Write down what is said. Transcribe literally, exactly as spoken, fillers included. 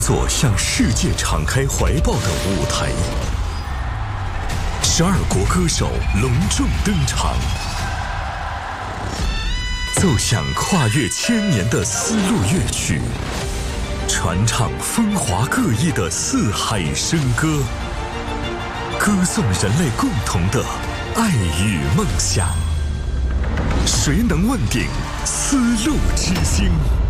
做向世界敞开怀抱的舞台。十二国歌手隆重登场，奏响跨越千年的丝路乐曲，传唱风华各异的四海笙歌，歌颂人类共同的爱与梦想。谁能问鼎丝路之星？